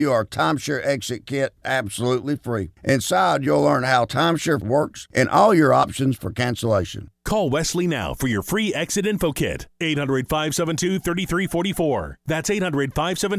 your timeshare exit kit absolutely free. Inside, you'll learn how timeshare works and all your options for cancellation. Call Wesley now for your free exit info kit. 800-572-3344. That's 800-572-3344.